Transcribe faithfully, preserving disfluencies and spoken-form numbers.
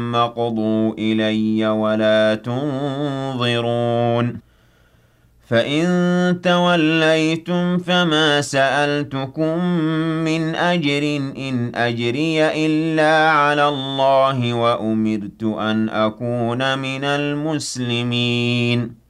اقضوا إلي ولا تنظرون فإن توليتم فما سألتكم من أجر إن أجري إلا على الله وأمرت أن أكون من المسلمين